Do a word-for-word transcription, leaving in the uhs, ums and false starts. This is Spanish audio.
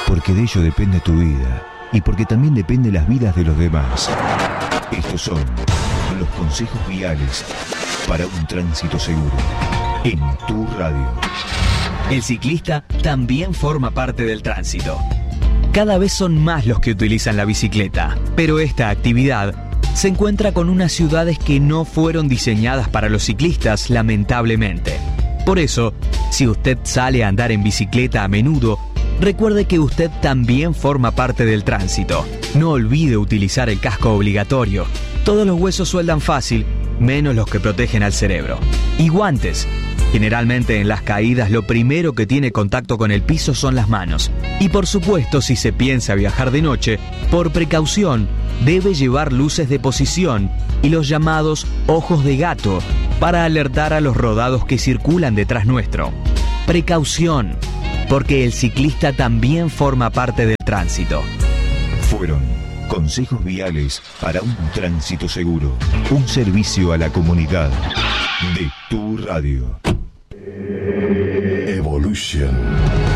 Porque de ello depende tu vida y porque también depende las vidas de los demás. Estos son los consejos viales para un tránsito seguro en tu radio. El ciclista también forma parte del tránsito. Cada vez son más los que utilizan la bicicleta, pero esta actividad se encuentra con unas ciudades que no fueron diseñadas para los ciclistas, lamentablemente. Por eso, si usted sale a andar en bicicleta a menudo, recuerde que usted también forma parte del tránsito. No olvide utilizar el casco obligatorio. Todos los huesos sueldan fácil, menos los que protegen al cerebro. Y guantes. Generalmente en las caídas lo primero que tiene contacto con el piso son las manos. Y por supuesto, si se piensa viajar de noche, por precaución, debe llevar luces de posición y los llamados ojos de gato para alertar a los rodados que circulan detrás nuestro. Precaución, porque el ciclista también forma parte del tránsito. Fueron consejos viales para un tránsito seguro. Un servicio a la comunidad de tu radio. Evolution.